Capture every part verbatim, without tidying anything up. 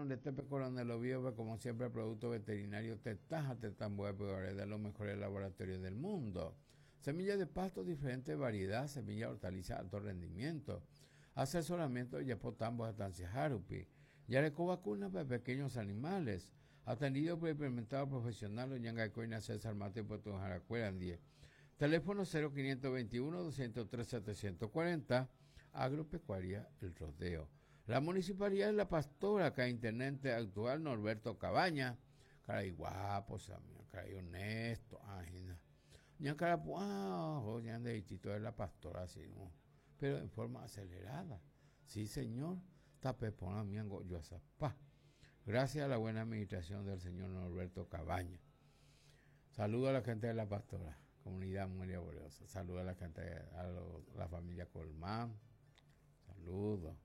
donde Tepe Coronel Oviedo, como siempre, producto veterinario Tetaja, Tetambué, de los mejores laboratorios del mundo. Semillas de pasto, diferentes variedades, semillas hortalizas, alto rendimiento. Asesoramiento de Yapotambo, Estancia Jarupi. Yareco vacunas para pequeños animales. Atendido por el implementado profesional, Oñanga Coina César Mate, Puerto Jaracuelan diez. Teléfono cero quinientos veintiuno, doscientos tres, setecientos cuarenta. Agropecuaria El Rodeo. La municipalidad de La Pastora, acá intendente actual Norberto Cabaña. Caray guapo, caray honesto, ajena. Ya cara, wow, ya de distrito de La Pastora, así, ¿no? Pero en forma acelerada. Sí, señor. Tapepona miango yo pa. Gracias a la buena administración del señor Norberto Cabaña. Saludo a la gente de La Pastora, comunidad muy laboriosa. Saludo a la gente, a, lo, a la familia Colmán. Saludos.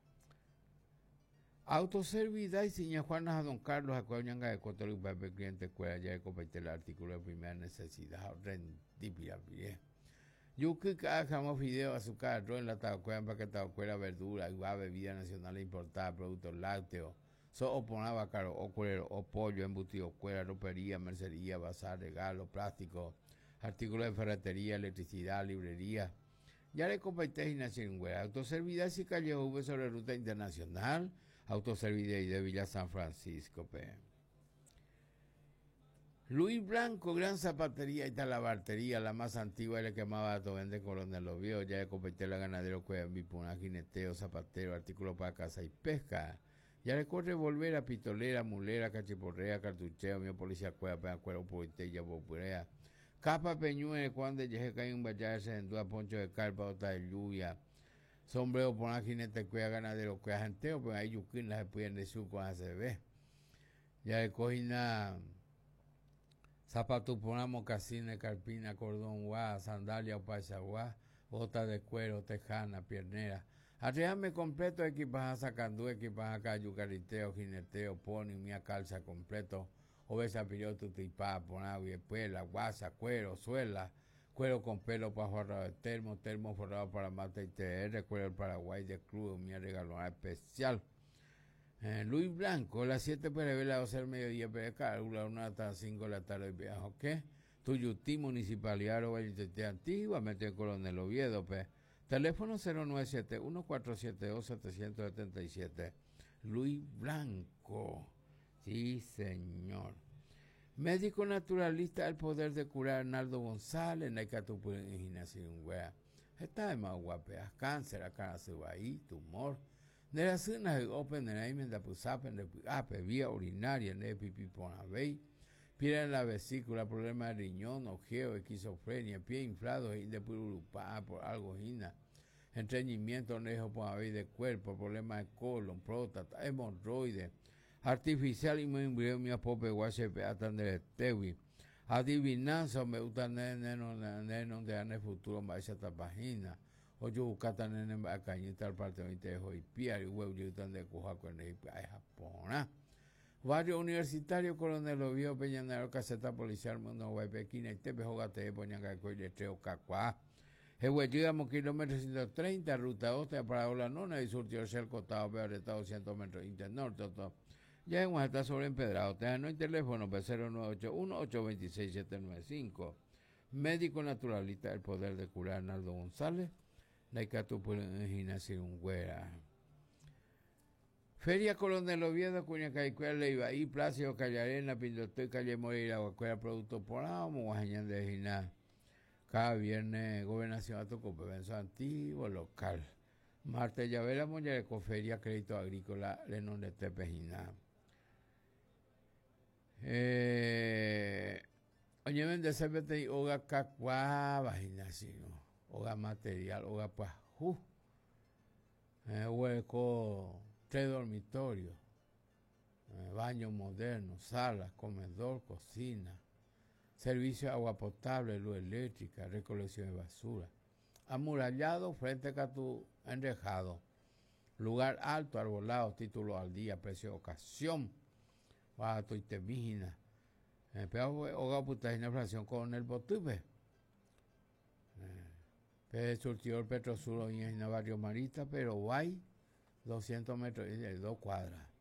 Autoservida y Siña Juana a Don Carlos Acuañanga de Cotero y Pepe Cliente Escuela ya de competir el artículo de primera necesidad rendipia bien. Yuki hagamos video azúcar arroz en la tabacuela para que tabacuela verdura igual bebida nacional importada productos lácteos so oponaba caro o cuero o pollo embutido cuera ropería mercería bazar regalo plástico artículos de ferretería electricidad librería ya le competir y nacional autoservida y calle V sobre ruta internacional. Autoservida y de Villa San Francisco, pe. Luis Blanco, gran zapatería y talabartería, la más antigua y le quemaba a vende Coronel Oviedo, ya de competir la ganadero, cuevipuna, jineteo, zapatero, artículos para caza y pesca. Ya le corre volver a pitolera, mulera, cachiporrea, cartucheo, mío policía cueva, pega cuero, poitella, bopurea. Capa peñue, cuando llegue cae un vallarse en duda, poncho de carpa, otra de lluvia. Sombrero por una jinete cuya ganadero cuya genteo, pero ahí yuquín las pueden decir cuando se ve. Ya le cogina zapatos por una mocasina, carpina, cordón guá, sandalia o paisaguá, bota de cuero, tejana, piernera. Arriame completo equipaje sacandú, equipaje cayu, cariteo, jineteo, pony, mía calza completo, obesa piloto, tipá, ponagua, espuela, guasa, cuero, suela. Cuero con pelo para forrado de termo, termo forrado para mata y T R, cuero del Paraguay de Cruz, mi regalón especial. Eh, Luis Blanco, las siete para ver la doce del mediodía, pero calcula una hasta las cinco de la tarde, viejo, ¿qué? Tuyutí, Municipalidad de Valle Antigua, mete Coronel Oviedo, pe. Teléfono cero nueve siete uno cuatro siete dos siete siete siete. Luis Blanco, sí, señor. Médico naturalista, el poder de curar, Arnaldo González, Naicatupu, Gimnasia, wea. Está de más guapeas, cáncer, acá se va ahí, tumor. De las cenas de open, de la imen de pusapen, de ape, vía urinaria, de pipiponabey, piedra en la vesícula, problema de riñón, ojeo, esquizofrenia, pie inflado, de purulupá, por algo gina. Estreñimiento, nejo, ponabey de cuerpo, problema de colon, próstata, hemorroides. Artificial y muy embrión mi apope guachepe atender tewi adivinanza me gusta nene nene de ane futuro más esta página o yo buscata nene a cañita al parte de tejo y piar y huevo yo tan de coja con el Japón. Varios universitarios Coronel Oviedo Peñanero caseta policial mundo guaypequina y tepe jogate poñanga coile treo cacua Ehuellíamos kilómetros ciento treinta ruta otra para la nona y surtió el costado peor de doscientos metros internorte todo. Ya en está sobre empedrado. Tengan el teléfono cero nueve ocho uno ocho dos seis siete nueve cinco. Médico naturalista, el poder de curar, Arnaldo González. Naicatu Gimnasia Güera. Feria Coronel Oviedo, Cuñacaicuela, Leibaí, Plácido, Callarena, Pindotoy, Calle Moreira, Guacuera, Producto Poramo, Guajañán de Gimnasia. Cada viernes, Gobernación Atocope, Benzo Antiguo, local. Martes, Llavera, Moñareco, Feria, Crédito Agrícola, Lenón de Tepejina. Eh, Oye, vende C B T, Oga Cacuá, Vaginación, Oga Material, Oga Pajú, eh, Hueco, tres dormitorios, eh, baños modernos, salas, comedor, cocina, servicio de agua potable, luz eléctrica, recolección de basura, amurallado frente a tu enrejado, lugar alto, arbolado, título al día, precio de ocasión. Bato y temígina. Pero hoga puta en relación con el botupe. Pero surtidor Petrosur y en Barrio Marita, pero hay doscientos metros y dos cuadras.